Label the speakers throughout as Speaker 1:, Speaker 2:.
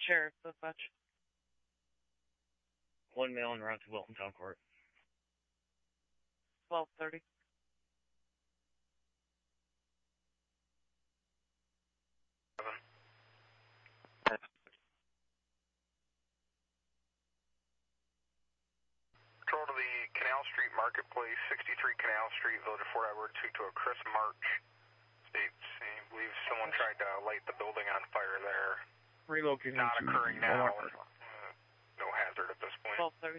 Speaker 1: Sheriff, dispatch.
Speaker 2: One male en route to Wilton Town Court.
Speaker 1: 12:30.
Speaker 3: Control to the Canal Street Marketplace, 63 Canal Street, Village of Fort Edward, speak to a Chris March. States, he believes someone tried to light the building on fire there.
Speaker 2: Relocating.
Speaker 3: Not occurring now. No hazard at this point.
Speaker 1: 12:30.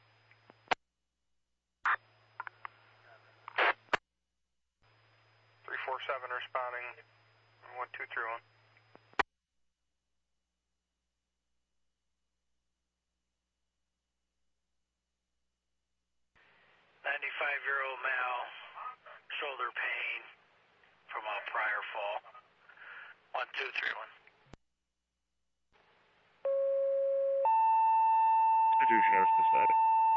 Speaker 3: .347 responding. 1231.
Speaker 4: .95-year-old male, shoulder pain from a prior fall. 1231.
Speaker 2: Sheriff's dispatch.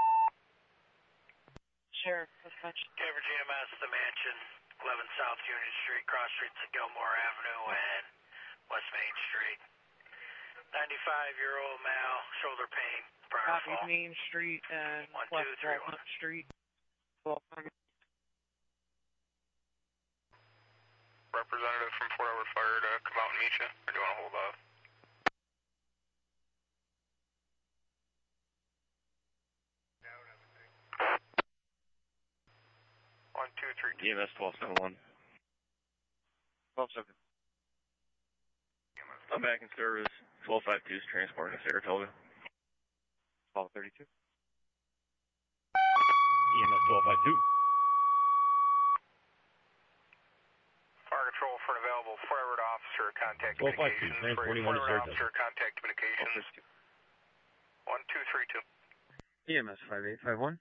Speaker 1: Sheriff, dispatch.
Speaker 4: Denver GMS, the mansion, 11 South Union Street, cross streets of Gilmore Avenue and West Main Street. 95-year-old male, shoulder pain, prior
Speaker 1: Copy
Speaker 4: fall.
Speaker 1: Main Street and
Speaker 4: 1, 2,
Speaker 1: West
Speaker 4: 3, 1.
Speaker 1: Walnut Street. 12:30.
Speaker 3: Representative from Fort Edward Fire to come out and meet you. Or do you want to hold off? One, two, three, two.
Speaker 2: EMS 1271.
Speaker 1: 12:7.
Speaker 2: I'm back in service. 1252 is transporting to Saratoga.
Speaker 1: 12:32.
Speaker 2: EMS 1252.
Speaker 3: Fire control for an available Fort Edward officer, contact
Speaker 5: 1252,
Speaker 3: communications. For a
Speaker 5: transporting
Speaker 3: Fort
Speaker 5: one to
Speaker 3: Edward
Speaker 5: Saratoga.
Speaker 3: officer, contact communications. 1232.
Speaker 1: EMS 5851.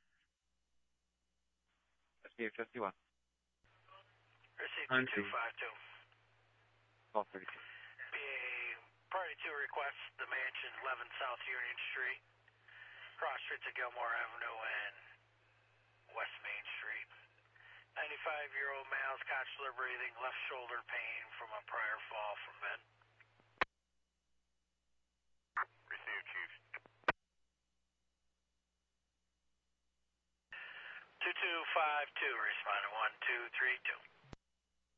Speaker 1: SBA 51.
Speaker 4: Receipt
Speaker 1: On
Speaker 4: 2252.
Speaker 1: 12:32.
Speaker 4: BA, priority 2 request, the mansion, 11 South Union Street, cross streets of Gilmore Avenue and West Main Street. 95-year-old male, consular breathing, left shoulder pain from a prior fall from bed.
Speaker 3: Receive, Chief.
Speaker 4: 2252, responding 1232.